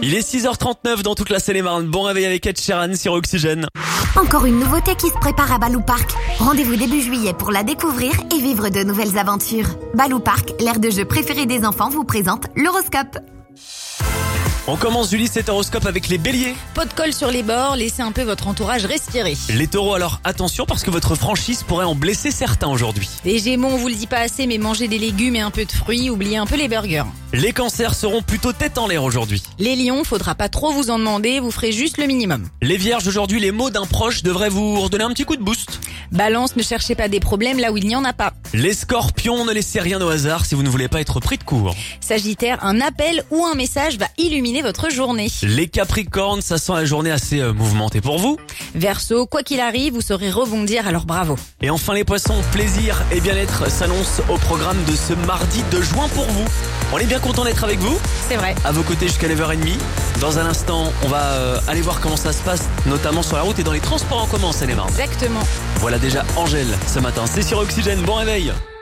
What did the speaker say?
Il est 6h39 dans toute la Seine-et-Marne. Bon réveil avec Ed Sheeran sur Oxygène. Encore une nouveauté qui se prépare à Balou Park. Rendez-vous début juillet pour la découvrir et vivre de nouvelles aventures. Balou Park, l'aire de jeu préférée des enfants, vous présente l'horoscope. On commence Julie cet horoscope avec les béliers. Pas de colle sur les bords, laissez un peu votre entourage respirer. Les taureaux, alors attention parce que votre franchise pourrait en blesser certains aujourd'hui. Les gémeaux, on vous le dit pas assez, mais mangez des légumes et un peu de fruits, oubliez un peu les burgers. Les cancers seront plutôt tête en l'air aujourd'hui. Les lions, faudra pas trop vous en demander, vous ferez juste le minimum. Les vierges, aujourd'hui les mots d'un proche devraient vous redonner un petit coup de boost. Balance, ne cherchez pas des problèmes là où il n'y en a pas. Les scorpions, ne laissez rien au hasard si vous ne voulez pas être pris de court. Sagittaire, un appel ou un message va illuminer votre journée. Les capricornes, ça sent la journée assez mouvementée pour vous. Verseau, quoi qu'il arrive, vous saurez rebondir, alors bravo. Et enfin les poissons, plaisir et bien-être s'annoncent au programme de ce mardi 2 juin pour vous. On est bien content d'être avec vous, C'est vrai. à vos côtés jusqu'à 9h30. Dans un instant, on va aller voir comment ça se passe, notamment sur la route et dans les transports en commun en Seine-et-Marne. Exactement. Voilà déjà Angèle ce matin, c'est sur Oxygène, bon réveil.